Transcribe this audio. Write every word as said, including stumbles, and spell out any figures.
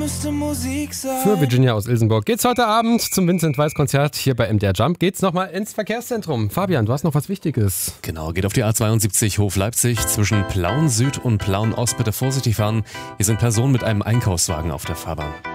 müsste Musik sein. Für Virginia aus Ilsenburg geht's heute Abend zum Vincent Weiss Konzert hier bei M D R Jump. Geht's nochmal ins Verkehrszentrum. Fabian, du hast noch was Wichtiges. Genau, geht auf die A zweiundsiebzig Hof Leipzig zwischen Plauen Süd und Plauen Ost. Bitte vorsichtig fahren. Hier sind Personen mit einem Einkaufswagen auf der Fahrbahn.